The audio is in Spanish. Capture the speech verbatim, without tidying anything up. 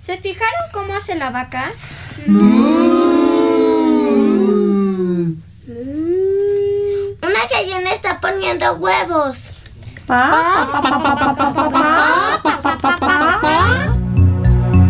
¿Se fijaron cómo hace la vaca? Una gallina está poniendo huevos. Pa, pa, pa, pa, pa,